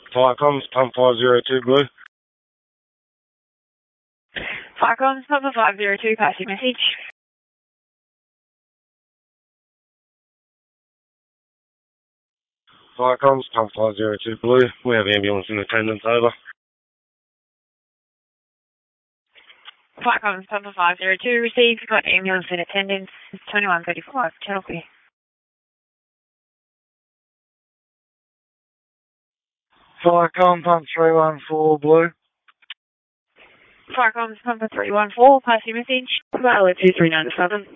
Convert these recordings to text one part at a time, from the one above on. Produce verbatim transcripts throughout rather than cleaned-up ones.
Firecoms, pump five zero two blue. Firecoms, pump five zero two, pass your message. Firecoms, pump five zero two blue. We have ambulance in attendance, over. Firecoms, pump five zero two, received. You've got ambulance in attendance. It's twenty-one thirty-five, channel clear. Firecom, pump three one four blue. Firecoms, pump three one four, pass your message. Viola two three nine seven.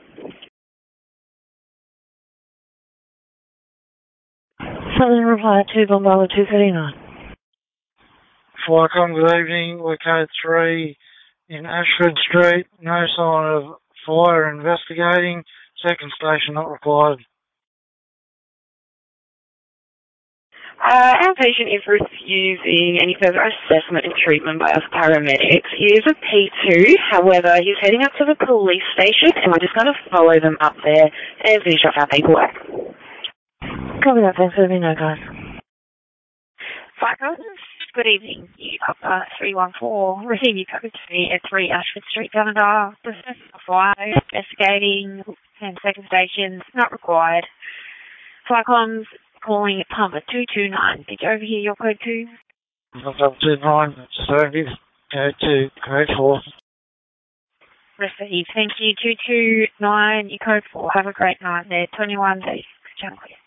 Southern reply to Bombala two thirty-nine. Firecom, good evening. We're code three in Ashford Street. No sign of fire, investigating. Second station not required. Uh, our patient is refusing any further assessment and treatment by us paramedics. He is a P two, however, he's heading up to the police station and we're just going to follow them up there and finish off our paperwork. Copy that, thanks for letting me know, guys. Firecoms, good evening. You Papa three one four, receive your code to me at three Ashford Street, Gunnedah. This is fire, investigating, and second station, not required. Firecoms, calling Pumper two two nine. Did you overhear your code two? Pumper two nine, service, code two, code four. Received. Thank you. two two nine, your code four. Have a great night there. twenty-one thirty, channel clear.